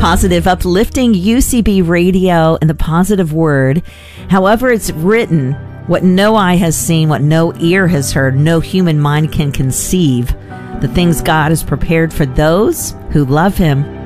Positive, uplifting UCB radio and the positive word. However it's written, what no eye has seen, what no ear has heard, no human mind can conceive. The things God has prepared for those who love Him.